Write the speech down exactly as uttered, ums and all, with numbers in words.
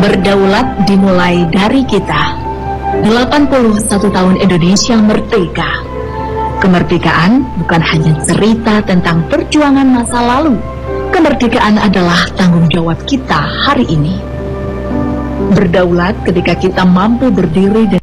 Berdaulat dimulai dari kita. delapan puluh satu tahun Indonesia merdeka. Kemerdekaan bukan hanya cerita tentang perjuangan masa lalu. Kemerdekaan adalah tanggung jawab kita hari ini. Berdaulat ketika kita mampu berdiri dan